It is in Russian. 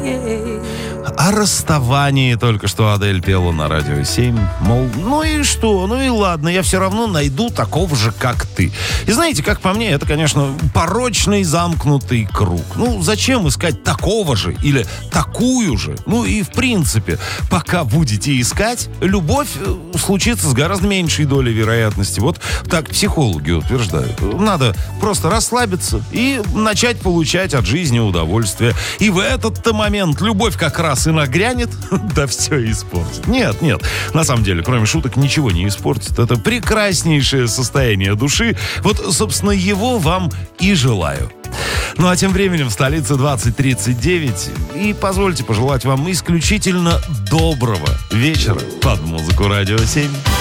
О расставании только что Адель пела на Радио 7. Мол, ну и что? Ну и ладно, я все равно найду такого же, как ты. И знаете, как по мне, это, конечно, порочный замкнутый круг. Ну, зачем искать такого же или такую же? Ну и в принципе, пока будете искать, любовь случится с гораздо меньшей долей вероятности. Вот так психологи утверждают. Надо просто расслабиться и начать получать от жизни удовольствие. И в этот-то момент любовь как раз и нагрянет, да все испортит. Нет, на самом деле, кроме шуток, ничего не испортит. Это прекраснейшее состояние души. Вот, собственно, его вам и желаю. Ну а тем временем в столице 20:39. И позвольте пожелать вам исключительно доброго вечера под музыку Радио 7.